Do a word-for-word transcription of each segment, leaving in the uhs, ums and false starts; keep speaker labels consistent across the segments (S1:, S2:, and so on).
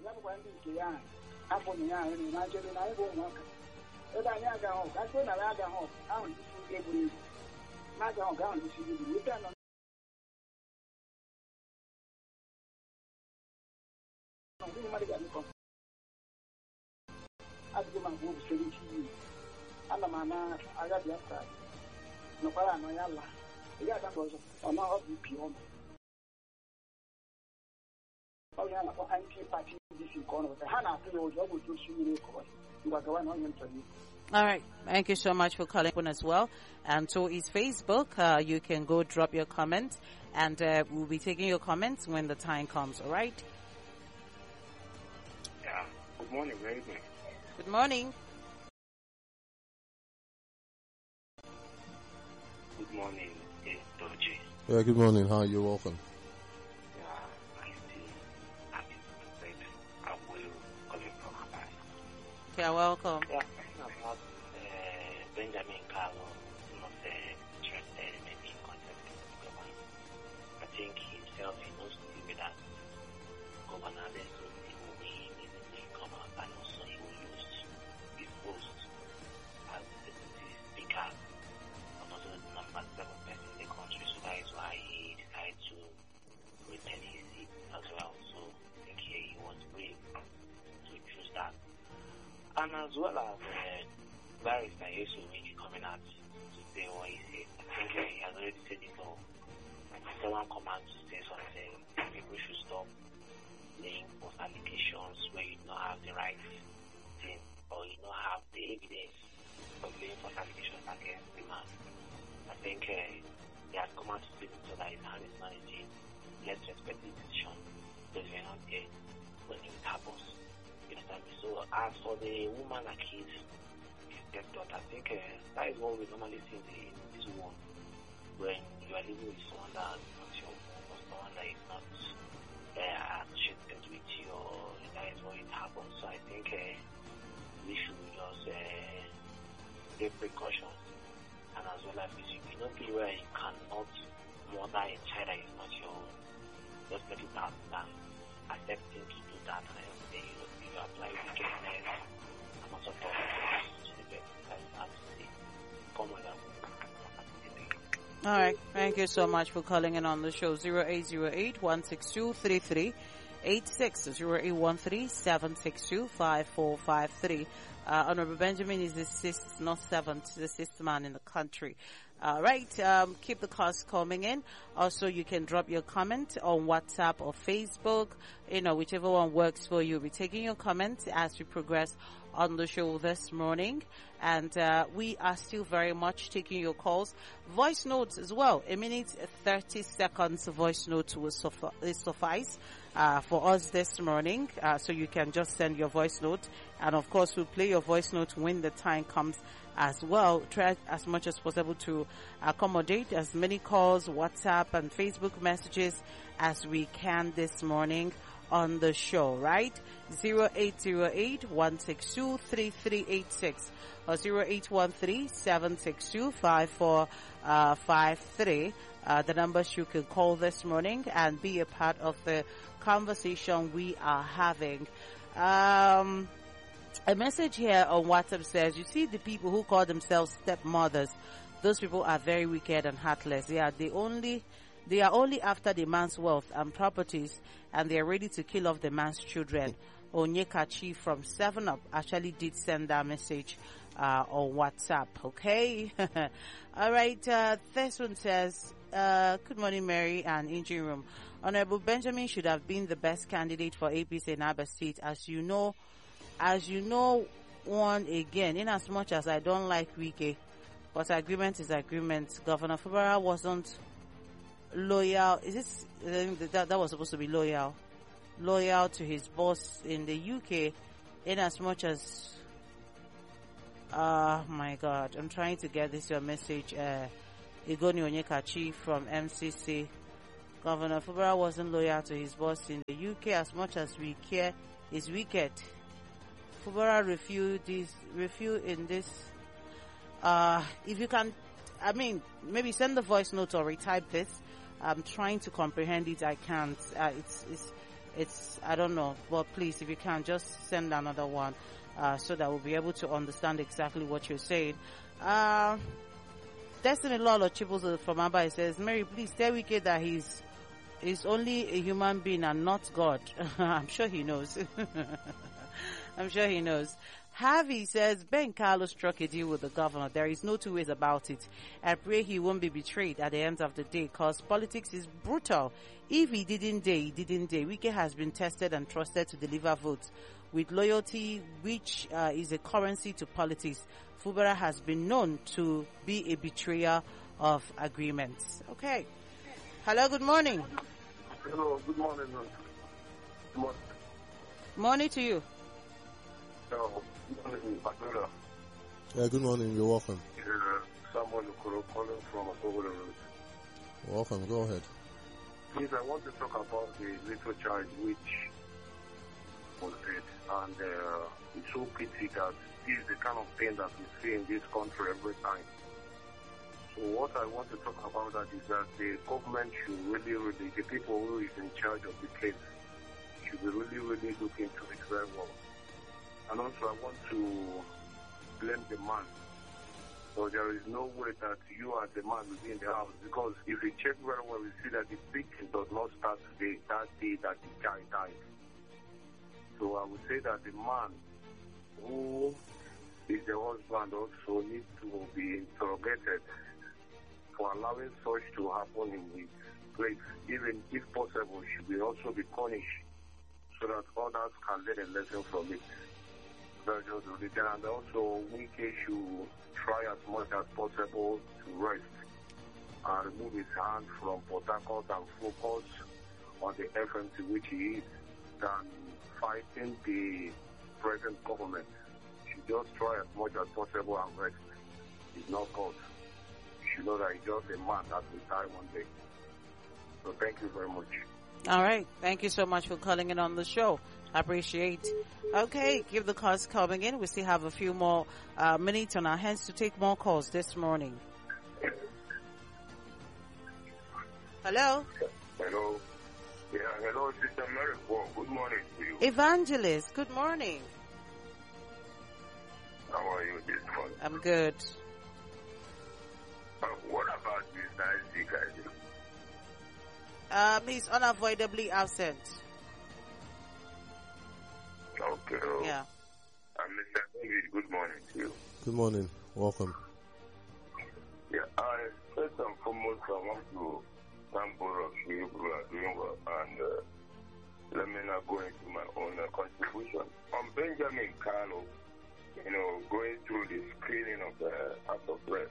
S1: never went into Yan. I'm on the Yan and I tell you, I won't work. If I never go home, that's when I go home. I want to see every not go down to see you. You don't know. I do my move seventy. I'm a man, I got the outside. No, I know Yalla. You got that was on our B P O. Oh, yeah, anti-party this in corner. The Hannah was able to see you. You are going on interview.
S2: All right. Thank you so much for calling in as well. And so is Facebook. Uh, you can go drop your comments, and uh, we'll be taking your comments when the time comes. All right.
S3: Yeah. Good morning, very good.
S2: Good morning.
S3: Good morning, it's Doji.
S4: Yeah, good morning. Hi, you're welcome.
S3: Yeah, I still happy to say I will calling from Hawaii.
S2: Okay, welcome.
S3: Yeah, talking about uh, Benjamin Carlo, not uh, interested maybe in contesting the government. I think himself, he knows maybe that governor less will win in the come out, and also he will use his post as the speaker. Also the number seven person in the country, so that is why he decided to retain his seat as well. So I think he, he was brave to choose that. And as well as uh, Barrister Yesu really coming out to say what he said, I think uh, he has already said it all. And if someone come out to say something, people should stop laying false allegations where you don't have the right thing or you don't have the evidence of laying false allegations against the man. I think uh, he has come out to speak so that his hand is not in jail. Let's respect the decision because we are not there when it happens. You understand me? So as for the woman accused, his stepdaughter, I think uh, that is what we normally see in, the, in this world. When you are living with someone that is not your home or someone that is not uh, associated with you, or that is what it happens. So I think uh, we should just uh, take precautions. And as well as you know, where you cannot murder a child that is not your own. Just let it out than accepting to do that, and then you know, you apply wickedness and also talk to the best and to come with them.
S2: All right. Thank you so much for calling in on the show. zero eight zero eight, one six two, three three eight six, zero eight one three, seven six two, five four five three. Uh, Honorable Benjamin is the sixth, not seventh, the sixth man in the country. All right. Um, keep the calls coming in. Also, you can drop your comment on WhatsApp or Facebook. You know, whichever one works for you. We'll be taking your comments as we progress on the show this morning. And uh, we are still very much taking your calls. Voice notes as well. A minute, thirty seconds voice note will suffice uh, for us this morning. Uh, so you can just send your voice note. And of course, we'll play your voice note when the time comes as well. Try as much as possible to accommodate as many calls, WhatsApp and Facebook messages as we can this morning on the show, right? zero eight zero eight, one six two, three three eight six or zero eight one three, seven six two, five four five three. Uh, the numbers you can call this morning and be a part of the conversation we are having. Um, a message here on WhatsApp says, you see the people who call themselves stepmothers, those people are very wicked and heartless. They are the only They are only after the man's wealth and properties, and they are ready to kill off the man's children. Onyekachi from seven up actually did send that message uh, on WhatsApp, okay? All right, uh, this one says, uh, good morning, Mary and Engine Room. Honorable Benjamin should have been the best candidate for A P C in Abba State. As you know, as you know, one again, in as much as I don't like Wike, but agreement is agreement. Governor Fubara wasn't loyal. Is this that, that was supposed to be loyal loyal to his boss in the U K, in as much as uh my god I'm trying to get this your message. uh Igoni Onyekachi from M C C. Governor Fubara wasn't loyal to his boss in the U K as much as we care is wicked. Fubara refused this refused in this. Uh if you can, I mean, maybe send the voice note or retype this. I'm trying to comprehend it. I can't. Uh, it's, it's, it's, I don't know, but please, if you can, just send another one, uh, so that we'll be able to understand exactly what you're saying. Uh, Destiny Lolo Chibos from Aba says, Mary, please tell Wike that he's, he's only a human being and not God. I'm sure he knows. I'm sure he knows. Harvey says, Ben Carlos struck a deal with the governor. There is no two ways about it. I pray he won't be betrayed at the end of the day, because politics is brutal. If he didn't day, he didn't day. Wike has been tested and trusted to deliver votes with loyalty, which uh, is a currency to politics. Fubara has been known to be a betrayer of agreements. Okay. Hello, good morning.
S5: Hello, good morning. Good morning.
S2: Morning to you.
S5: Hello, good morning, Badura.
S4: Yeah, good morning. You're welcome.
S5: Uh, someone calling from Agogo Road.
S4: Welcome. Go ahead.
S5: Please, I want to talk about the little child which was dead. And uh, it's so pity that this is the kind of thing that we see in this country every time. So what I want to talk about that is that the government should really, really, the people who is in charge of the case should be really, really looking into it very well. And also I want to blame the man. So there is no way that you are the man within the house, because if you check very well, we see that the beating does not start today, that day that the child died. So I would say that the man who is the husband also needs to be interrogated for allowing such to happen in his place. Even if possible, should be also be punished so that others can learn a lesson from it. That's just the religion. And also, Wike should try as much as possible to rest and remove his hand from Port Harcourt and focus on the F M C which he is, than fighting the present government. He should just try as much as possible and rest. He's not God. You should know that he's just a man that will die one day. So thank you very much.
S2: All right. Thank you so much for calling in on the show. I appreciate. Okay, give the calls coming in. We still have a few more uh, minutes on our hands to take more calls this morning. Hello?
S5: Hello. Yeah, hello, Sister Mary. Well, good morning to you.
S2: Evangelist, good morning.
S5: How are you this morning?
S2: I'm good.
S5: Uh, what about Mister Isaac?
S2: Um, he's unavoidably absent.
S5: Okay.
S2: Yeah.
S5: Uh, Mister David, good morning to you.
S4: Good morning. Welcome.
S5: Yeah, I, first and foremost, I want to thank both of you who are doing well, and uh, let me not go into my own uh, contribution. On Benjamin Carlo, you know, going through the screening of the House of Reps,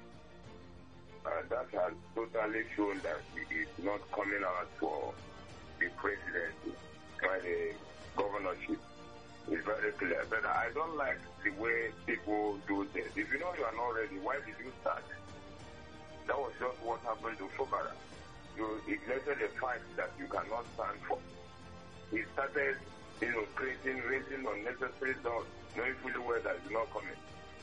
S5: uh, that has totally shown that he is not coming out for the presidency by the governorship. It's very clear. But I don't like the way people do this. If you know you are not ready, why did you start? That was just what happened to Fubara. You ignited a fight that you cannot stand for. He started, you know, creating, raising unnecessary doubts, knowing fully well that it's not coming.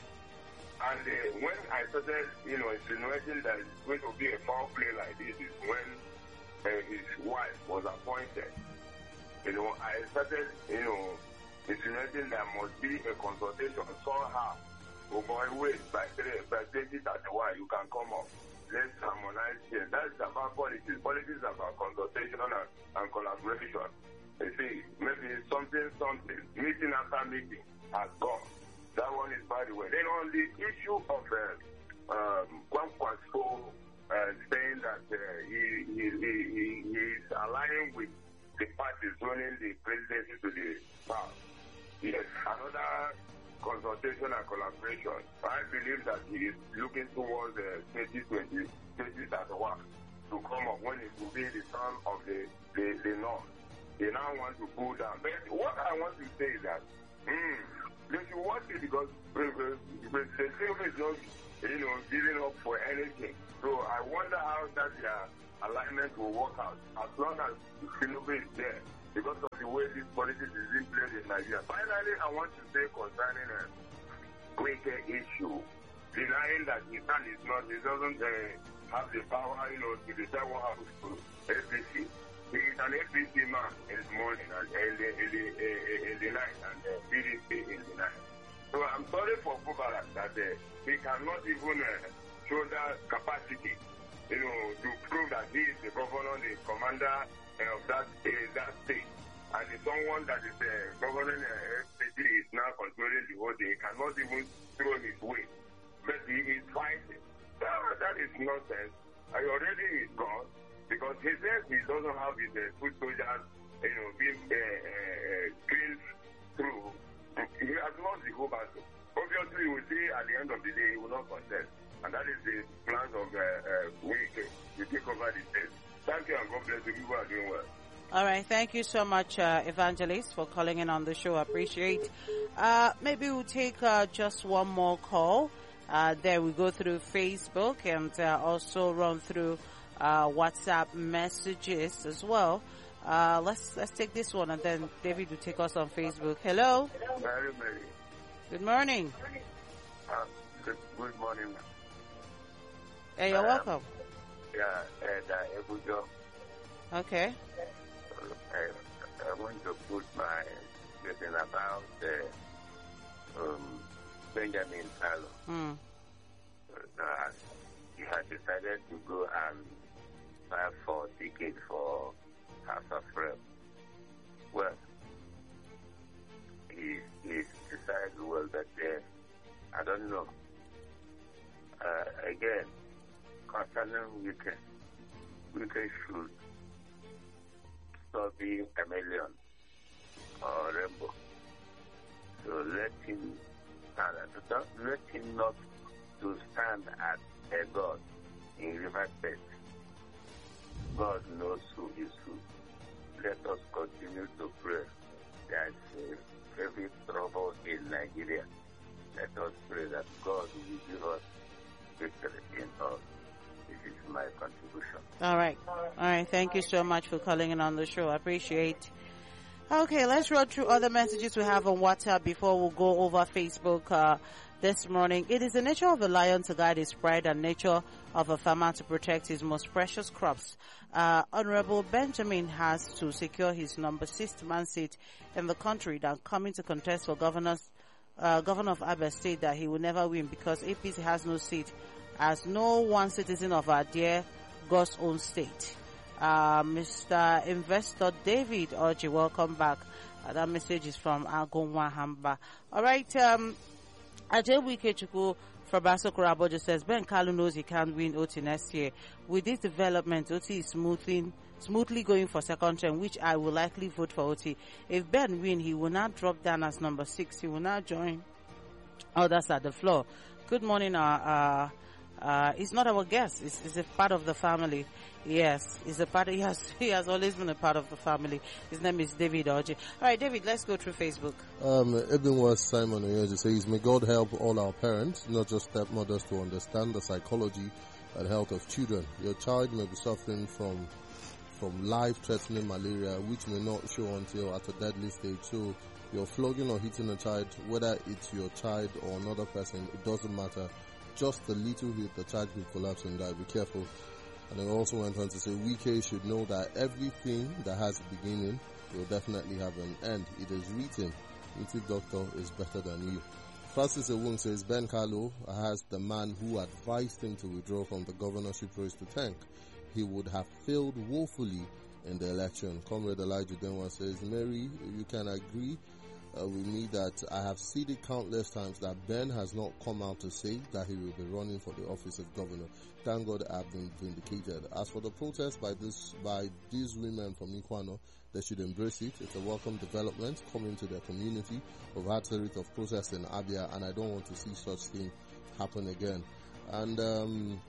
S5: And uh, when I started, you know, insinuating that it's going to be a foul play like this is when uh, his wife was appointed. You know, I started, you know, insinuating there must be a consultation somehow. Oh boy, wait, by twenty thirty-one, you can come up. Let's harmonize here. That's about politics. Politics is about consultation and, and collaboration. You see, maybe something, something, meeting after meeting has gone. That one is by the way. Then on the issue of uh, um, Kwankwaso uh, saying that uh, he, he, he, he, he is aligning with the parties running the presidency to the power. Yes, another consultation and collaboration. I believe that he is looking towards uh, twenty twenty, twenty thirty-one to come up when it will be the turn of the, the, the North. They now want to pull down. But what I want to say is that, hmm, if you watch it, because the Silva is not, you know, giving up for anything. So I wonder how that uh, alignment will work out as long as Silva is there, because of the way this politics is being played in Nigeria. Finally, I want to say concerning a greater issue, denying that he is not, he doesn't uh, have the power, you know, to decide what happens to A P C. He is an A P C man in the morning, and in the, in the, uh, in the night and uh, P D P in the night. So I'm sorry for Mubarak that uh, he cannot even uh, show that capacity, you know, to prove that he is the governor, the commander uh, of that uh, that state. And it's someone that is uh, governing uh, F P G is now controlling the whole thing. He cannot even throw his weight. But he is fighting. So that is nonsense. I already is gone because he says he doesn't have his uh, foot soldiers, you know, being uh, uh, grilled through. He has lost the whole battle. Obviously, you will see at the end of the day, he will not contest. And that is the plans of uh, uh, Wike to take over the state. Thank you and God bless you. People are doing well.
S2: All right. Thank you so much, uh, Evangelist, for calling in on the show. I appreciate. Uh, maybe we'll take uh, just one more call. Uh, there we go through Facebook and uh, also run through uh, WhatsApp messages as well. Uh, let's let's take this one and then David will take us on Facebook. Hello.
S5: Very, very.
S2: Good morning.
S5: Uh, good, good morning.
S2: Hey, you're
S5: um,
S2: welcome.
S5: Yeah, and uh, Ebujo.
S2: Okay.
S5: I, I want to put my question about uh, um, Benjamin Kalu.
S2: Hmm.
S5: Uh, he has decided to go and file for ticket for House of Rep. Well, he, he decided well that uh, I don't know. Uh, again, concerning Wike, Wike should stop being a chameleon or rainbow. So let him, uh, let him not to stand as a god in River State. God knows who is who. Let us continue to pray. There is uh, heavy trouble in Nigeria. Let us pray that God will give us victory in all. This is my contribution.
S2: All right. All right. Thank you so much for calling in on the show. I appreciate. Okay, let's run through other messages we have on WhatsApp before we go over Facebook uh, this morning. It is the nature of a lion to guide his pride and nature of a farmer to protect his most precious crops. Uh, Honorable Benjamin has to secure his number six man seat in the country than coming to contest for governor's, uh, governor of Abia State that he will never win because A P C has no seat as no one citizen of our dear God's own state. Uh, Mister Investor David Oji, welcome back. Uh, that message is from Agonwa Hamba. All right, um, Ajay Wike Chukwu from Basokoro Abojo says Ben Kalu knows he can't win O T next year. With this development, O T is smoothing, smoothly going for second term, which I will likely vote for O T. If Ben win, he will not drop down as number six. He will not join others at the floor. Good morning, uh, uh, uh, it's not our guest. It's, it's a part of the family. Yes, he's a part. He has he has always been a part of the family. His name is David Oji. All right, David, let's go through Facebook.
S4: Um, Ibn was Simon Oyeji says, "May God help all our parents, not just stepmothers, to understand the psychology and health of children. Your child may be suffering from from life-threatening malaria, which may not show until at a deadly stage. So you're flogging or hitting a child, whether it's your child or another person, it doesn't matter. Just a little hit, the child could collapse and die. Be careful." And he also went on to say, Wike should know that everything that has a beginning will definitely have an end. It is written, native doctor is better than you. Francis Ewung says, Ben Kalu has the man who advised him to withdraw from the governorship race to thank. He would have failed woefully in the election. Comrade Elijah Denwa says, Mary, you can agree uh, with me that I have seen it countless times that Ben has not come out to say that he will be running for the office of governor. Thank God I have been vindicated. As for the protest by this by these women from Ikwano, they should embrace it. It's a welcome development coming to their community. We've had a rate of protest in Abia, and I don't want to see such thing happen again. And um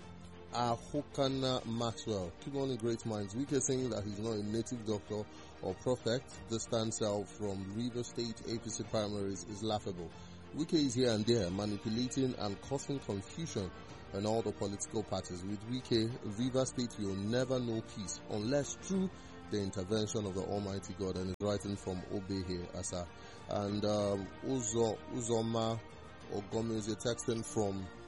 S4: Ahokana Maxwell, keep on in great minds. Wike saying that he's not a native doctor or prophet. The stands out from River State A P C primaries is laughable. Wike is here and there manipulating and causing confusion in all the political parties. With Wike, River State will never know peace unless through the intervention of the Almighty God. And is writing from Obe here, Asa. And um, Uzo, Uzoma Ogome is texting from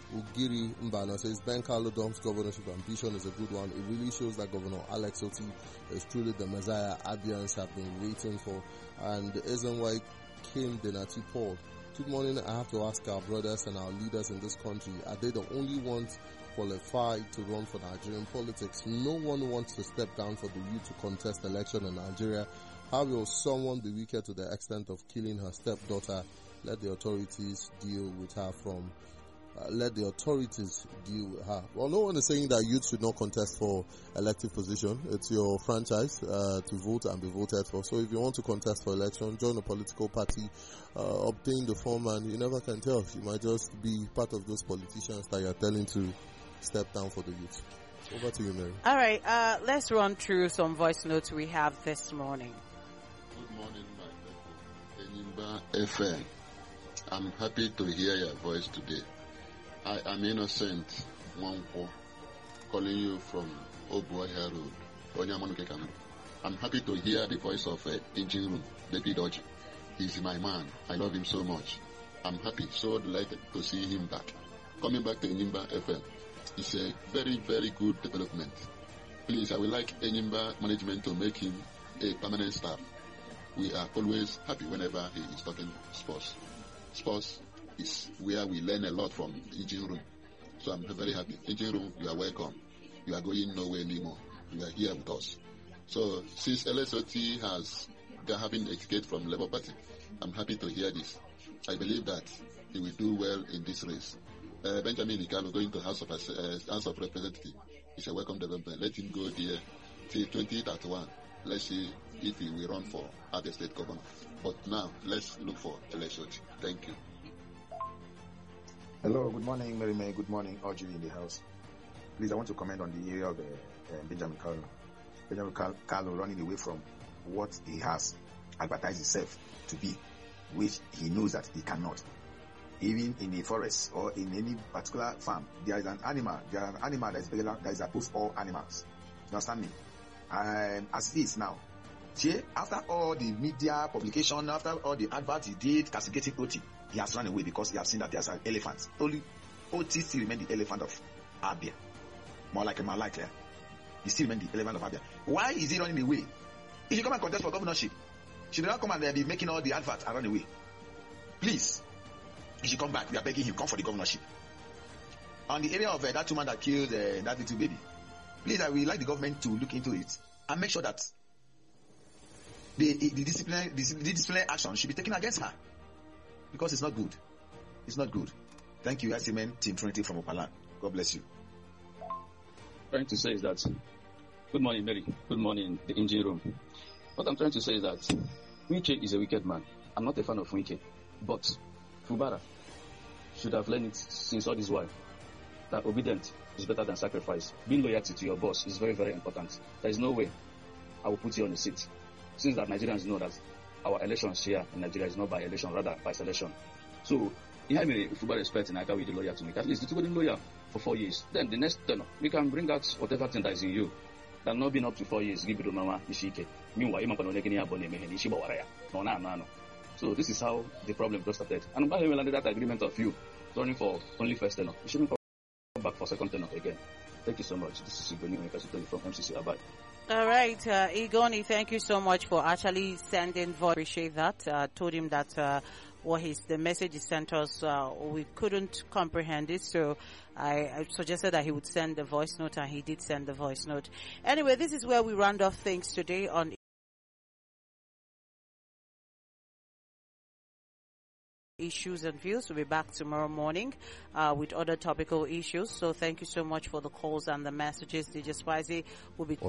S4: Ugiri Mbana says Ben Carlo Dom's governorship ambition is a good one. It really shows that Governor Alex Oti is truly the Messiah Abians have been waiting for. And isn't why Kim Denati Paul. Good morning. I have to ask our brothers and our leaders in this country, are they the only ones qualified to run for Nigerian politics? No one wants to step down for the youth to contest election in Nigeria. How will someone be wicked to the extent of killing her stepdaughter? Let the authorities deal with her from Uh, let the authorities deal with her. Well, no one is saying that youth should not contest for elective position. It's your franchise uh, to vote and be voted for. So if you want to contest for election, join a political party, uh, obtain the form, and you never can tell. You might just be part of those politicians that you're telling to step down for the youth. Over to you, Mary.
S2: All right, uh, let's run through some voice notes we have this morning.
S6: Good morning, my people. Enyimba F M. I'm happy to hear your voice today. I am Innocent Mwanko, calling you from Obuahia Road, Onyamanukekamu. I'm happy to hear the voice of uh, Engine Room, David Oji. He's my man. I love him so much. I'm happy, so delighted to see him back. Coming back to Enyimba F M, it's a very, very good development. Please, I would like Enyimba management to make him a permanent staff. We are always happy whenever he is talking sports. Sports is where we learn a lot from Engine Room. So I'm very happy. Engine Room, you are welcome. You are going nowhere anymore. You are here with us. So since L S O T has having escaped from Labour Party, I'm happy to hear this. I believe that he will do well in this race. Uh, Benjamin Ikalo going to House of uh, House of Representatives is a welcome development. Let him go there till twenty thirty-one. Let's see if he will run for Abia State Governor. But now, let's look for L S O T. Thank you.
S7: Hello, good morning, Mary May. Good morning, Audrey in the house. Please, I want to comment on the area of uh, uh, Benjamin Carlo. Benjamin Carlo running away from what he has advertised himself to be, which he knows that he cannot. Even in a forest or in any particular farm, there is an animal, there is an animal that is bigger, that is above all animals. You understand me? And as it is now, after all the media publication, after all the adverts he did castigating O T, he has run away because he has seen that there's an elephant. Only O T still remain the elephant of Abia. More like a Malaka. He still remain the elephant of Abia. Why is he running away? He should come and contest for governorship. He should not come and uh, be making all the adverts and run away. Please, he should come back. We are begging him, come for the governorship. On the area of uh, that woman that killed uh, that little baby, please, I would like the government to look into it and make sure that the, the disciplinary, the disciplinary action should be taken against her. Because it's not good. It's not good. Thank you, Asimen, Team Trinity from Opalan. God bless you.
S8: Trying to say is that, good morning, Mary. Good morning, the Engine Room. What I'm trying to say is that Wike is a wicked man. I'm not a fan of Wike. But Fubara should have learned it since all this while. That obedience is better than sacrifice. Being loyal to your boss is very, very important. There is no way I will put you on the seat. Since that Nigerians know that our elections here in Nigeria is not by election, rather by selection. So, in having a football respect and I can be the lawyer to make at least it's good lawyer for four years. Then the next tenor, we can bring out whatever thing that is in you. That not been up to four years, give it to Mama Ishike. Meanwhile, you So this is how the problem just started. And by the way, under that agreement of you running for only first tenor, you shouldn't come back for second tenor again. Thank you so much. This is Igoni University from M C C Abai.
S2: All right, uh, Igoni, thank you so much for actually sending voice. Appreciate that. Uh, told him that uh, what his the message he sent us, uh, we couldn't comprehend it, so I, I suggested that he would send the voice note, and he did send the voice note. Anyway, this is where we round off things today on Issues and Views. We'll be back tomorrow morning uh, with other topical issues. So thank you so much for the calls and the messages. D J Spicy will be...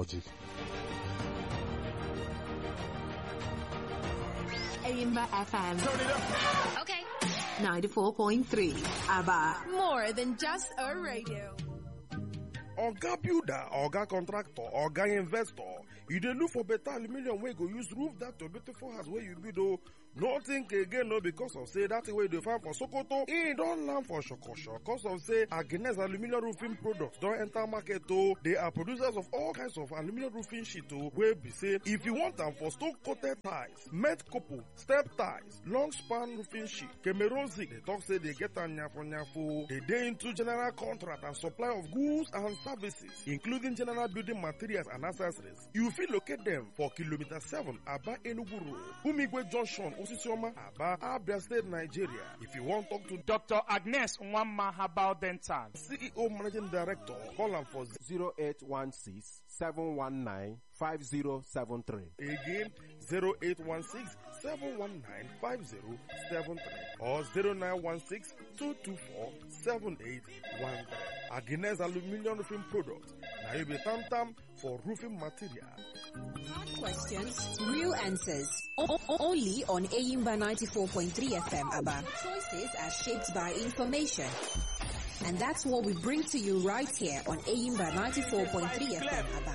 S9: Ayimba F M.
S10: Turn it up.
S9: Okay. ninety-four point three. Aba.
S10: More than just a radio. Oga builder, Oga contractor, Oga investor. You dey look for better aluminium wey go use roof that your beautiful house wey you build o. No think again no because of say that way they find for Sokoto. E don land for Shokosho because of say Agnes aluminium roofing products don enter market o. They are producers of all kinds of aluminium roofing sheet o. Wey be say if you want them for stone coated tiles, met couple, step tiles, long span roofing sheet, Cameroon zinc, they talk say they get a nyafo nyafo. They dey into general contract and supply of goods and services, including general building materials and accessories. You fit locate them for kilometer seven Aba Enugu Road, Umigwe Junction, Osisioma, Aba, Abia State, Nigeria. If you want to talk to
S11: Doctor Agnes Nwamma Herbal Dental,
S10: C E O Managing Director, call them for
S12: zero eight one six, seven one nine, five zero seven three.
S10: Again, zero eight one six, seven one nine, five zero seven three or zero nine one six, two two four, seven eight one three. Agnes Aluminium Roofing Products. Now you be tam tam for roofing material.
S9: Hard questions, real answers. O- o- only on Ayimba ninety-four point three F M, Aba. Choices are shaped by information. And that's what we bring to you right here on Ayimba ninety-four point three F M, Aba.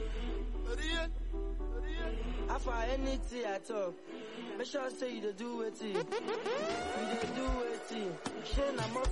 S13: After anything at all, make sure say you do it. You do it.